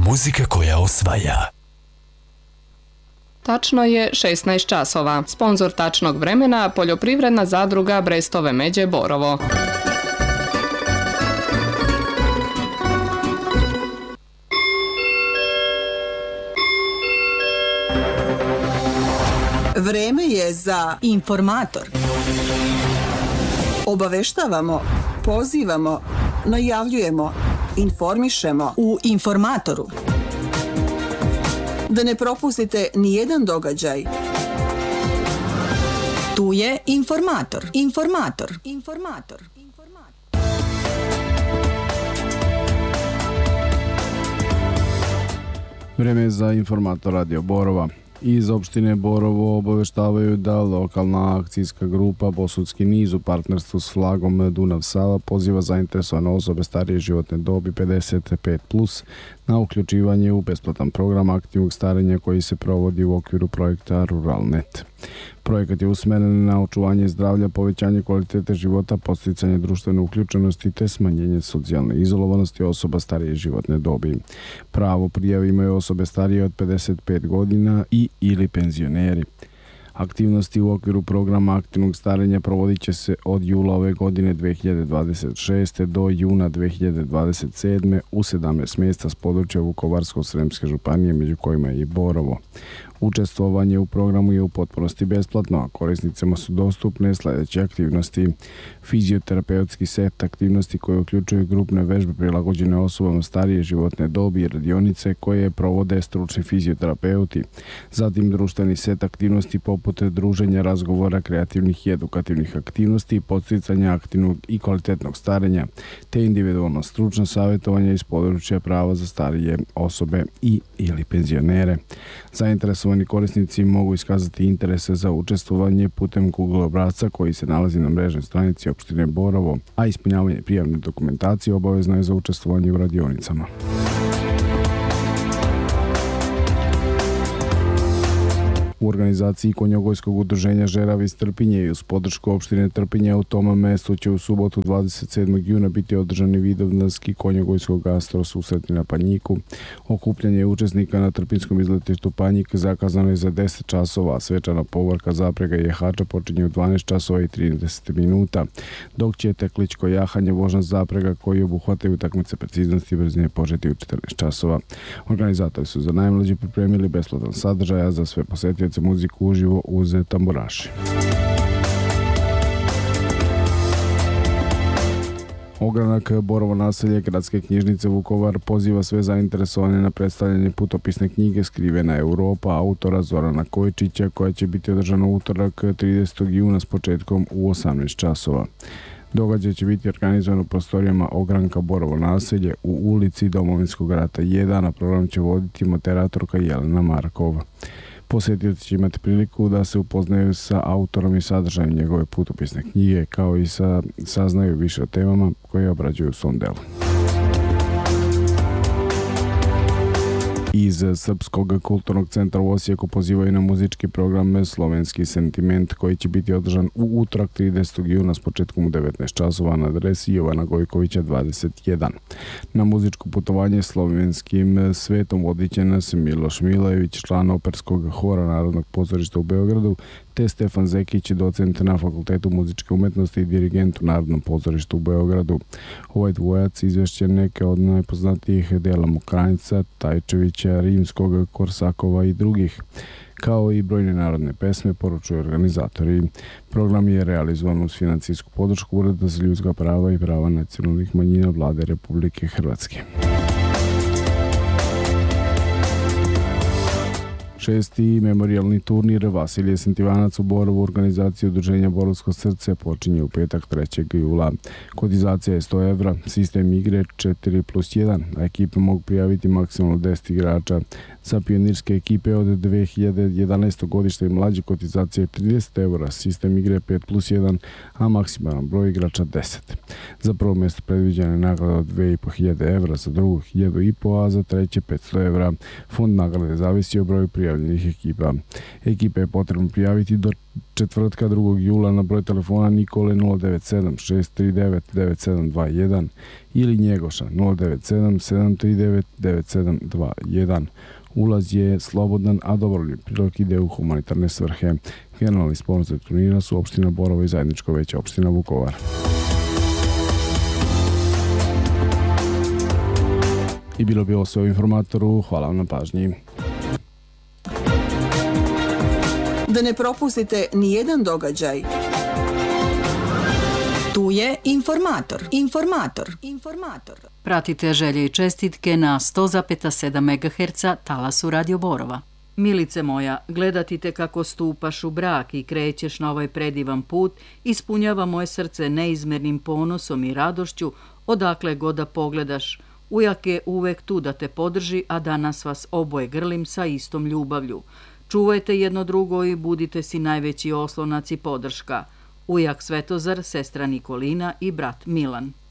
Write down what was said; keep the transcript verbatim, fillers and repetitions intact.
Muzika koja osvaja. Tačno je šesnaest časova. Sponzor tačnog vremena poljoprivredna zadruga Brestove Međe Borovo. Vreme je za informator. Obaveštavamo, pozivamo, najavljujemo, informišemo u Informatoru. Da ne propustite ni jedan događaj. Tu je Informator. Informator. Informator. Vreme je za Informator Radio Borova. Iz opštine Borovo obaveštavaju da lokalna akcijska grupa Bosudski niz u partnerstvu s flagom Dunav Sava poziva zainteresovane osobe starije životne dobi pedeset pet plus na uključivanje u besplatan program aktivnog starenja koji se provodi u okviru projekta Ruralnet. Projekat je usmeren na očuvanje zdravlja, povećanje kvalitete života, podsticanje društvene uključenosti te smanjenje socijalne izolovanosti osoba starije životne dobi. Pravo prijave imaju osobe starije od pedeset pet godina i ili penzioneri. Aktivnosti u okviru programa aktivnog starenja provodit će se od jula ove godine dve hiljade dvadeset šeste. do juna dve hiljade dvadeset sedme. u sedamnaest mjesta s područja Vukovarsko-sremske županije, među kojima je i Borovo. Učestvovanje u programu je u potpunosti besplatno, a korisnicama su dostupne sljedeće aktivnosti. Fizioterapeutski set aktivnosti koje uključuju grupne vežbe prilagođene osobama starije životne dobi i radionice koje provode stručni fizioterapeuti. Zatim društveni set aktivnosti poput druženja, razgovora, kreativnih i edukativnih aktivnosti, podsticanja aktivnog i kvalitetnog starenja, te individualno stručno savjetovanje iz područja prava za starije osobe i ili penzionere. Zainteresovani korisnici mogu iskazati interese za učestvovanje putem Google obrasca koji se nalazi na mrežnoj stranici opštine Borovo, a ispunjavanje prijavne dokumentacije obavezno je za učestvovanje u radionicama. U organizaciji Konjogojskog udruženja Žeravi iz Trpinje i uz podršku opštine Trpinje u tom mestu će u subotu dvadeset sedmog juna biti održani vidovdanski konjogojskog gastro susreti na Panjiku. Okupljanje učesnika na trpinskom izletištu Panjik zakazano je za deset časova, a svečana povorka zaprega i jahača počinje u dvanaest časova i trideset minuta, dok će tekličko jahanje vožna zaprega koji obuhvataju utakmice preciznosti i brzine početi u četrnaest časova. Organizatori su za najmlađe pripremili besplatan sadržaj, a za sve posjetioce muziku uživo uz tamburaši. Ogranak Borovo naselje Gradske knjižnice Vukovar poziva sve zainteresovane na predstavljanje putopisne knjige Skrivena Europa autora Zorana Kojčića koja će biti održana u utorak tridesetog juna s početkom u osamnaest časova. Događaj će biti organizovan u prostorijama Ogranka Borovo naselje u ulici Domovinskog rata jedan, a program će voditi moderatorka Jelena Markova. Posjetioci će imati priliku da se upoznaju sa autorom i sadržajem njegove putopisne knjige, kao i sa, saznaju više o temama koje obrađuju u svom delu. Iz Srpskog kulturnog centra u Osijeku pozivaju na muzički program Slovenski sentiment koji će biti održan u utorak tridesetog juna s početkom u devetnaest časova na adresi Jovana Gojkovića dvadeset jedan. Na muzičko putovanje slovenskim svetom vodit će nas Miloš Milojević, član operskog hora Narodnog pozorišta u Beogradu, te Stefan Zekić, docent na Fakultetu muzičke umetnosti i dirigent u Narodnom pozorištu u Beogradu. Ovaj dvojac izvešće neke od najpoznatijih dela Mokranjca, Tajčevića, Rimskog, Korsakova i drugih, kao i brojne narodne pesme, poručuju organizatori. Program je realizovan uz financijsku podršku Ureda za ljudska prava i prava nacionalnih manjina Vlade Republike Hrvatske. Šesti memorijalni turnir Vasilije Sentivanac u Borovu u organizaciji Udruženja Borovsko srce počinje u petak trećeg jula. Kotizacija je sto evra, sistem igre četiri plus jedan, a ekipe mogu prijaviti maksimalno deset igrača. Za pionirske ekipe od dve hiljade jedanaestog godišta i mlađe kotizacija je trideset evra, sistem igre pet plus jedan, a maksimalan broj igrača deset. Za prvo mjesto predviđena je nagrada od dve hiljade petsto evra, za drugo hiljadu i po, a za treće petsto evra. Fond nagrade zavisi o broju prijavljenih ekipa. Ekipe je potrebno prijaviti do četvrtka drugog jula na broj telefona Nikole nula devet sedam šest tri devet devet sedam dva jedan ili Njegoša nula devet sedam sedam tri devet devet sedam dva jedan. Ulaz je slobodan, a dobrovoljni prilog ide u humanitarne svrhe. Generalni sponzor turnira su opština Borovo i zajedničko veće opština Vukovar. I bilo bi ovo sve u Informatoru. Hvala vam na pažnji. Da ne propustite ni jedan događaj. Tu je Informator. Informator. Informator. Pratite želje i čestitke na sto zarez sedam megaherca talasu Radio Borova. Milice moja, gledati te kako stupaš u brak i krećeš na ovaj predivan put ispunjava moje srce neizmernim ponosom i radošću odakle god da pogledaš. Ujak je uvek tu da te podrži, a danas vas oboje grlim sa istom ljubavlju. Čuvajte jedno drugo i budite si najveći oslonac i podrška. Ujak Svetozar, sestra Nikolina i brat Milan.